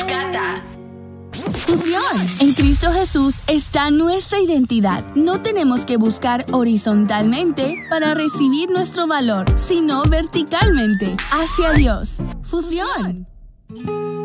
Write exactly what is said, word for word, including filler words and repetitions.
rescata. Fusión. En Cristo Jesús está nuestra identidad. No tenemos que buscar horizontalmente para recibir nuestro valor, sino verticalmente, hacia Dios. Fusión.